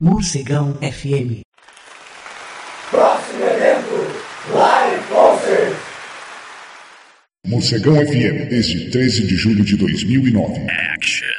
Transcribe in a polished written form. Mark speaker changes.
Speaker 1: Morcegão FM.
Speaker 2: Próximo evento, Live Concert.
Speaker 3: Morcegão FM, desde 13 de julho de 2009.
Speaker 4: Action.